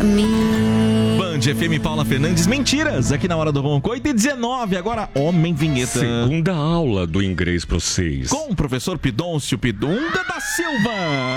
mim. Band FM Paula Fernandes, mentiras, aqui na Hora do Ronco, 8h19, agora Homem Vinheta. Segunda aula do inglês para vocês. Com o professor Pidôncio Pidunda da Silva.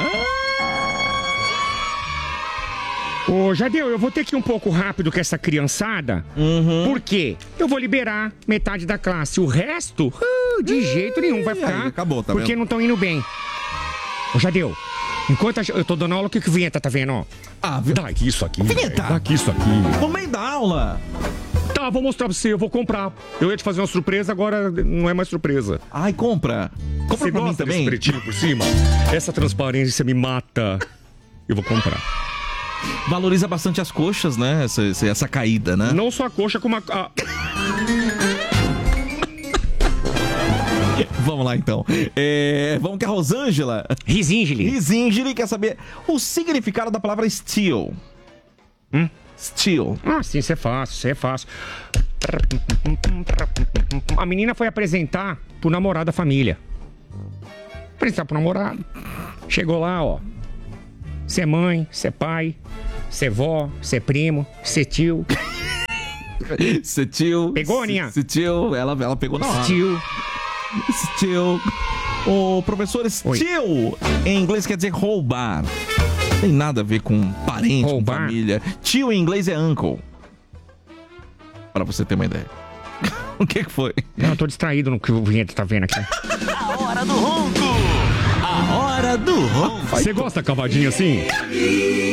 Ô, Jadeu, eu vou ter que ir um pouco rápido com essa criançada. Por quê? Eu vou liberar metade da classe. O resto, de jeito nenhum vai ficar. Acabou, tá porque vendo? não estão indo bem. Ô, Jadeu, enquanto eu tô dando aula, o que que vinheta tá vendo, ó? Dá aqui isso aqui. Vinheta. Dá aqui isso aqui. No meio da aula. Tá, vou mostrar pra você, eu vou comprar. Eu ia te fazer uma surpresa, agora não é mais surpresa. Ai, compra. Compra Você pra mim gosta desse também. pretinho por cima? Essa transparência me mata. Eu vou comprar. Valoriza bastante as coxas, né? Essa caída, né? Não só a coxa, como a... Vamos lá, então. Vamos que a Rosângela Risingeli quer saber o significado da palavra steal. Steal. Ah, sim, isso é fácil. A menina foi apresentar pro namorado da família. Apresentar pro namorado. Chegou lá, ó. Você é mãe, você é pai, você é vó, você é primo, você é tio. Você tio. Pegou, Aninha? Você tio. Ela pegou na hora. Tio. Steal. O professor steal em inglês quer dizer roubar. Tem nada a ver com parente, Roubar? com família. Tio em inglês é uncle. Pra você ter uma ideia. O que foi? Não, eu tô distraído no que o vinheta tá vendo aqui. A Hora do Ronco. A Hora do Ronco. Você gosta cavadinho assim?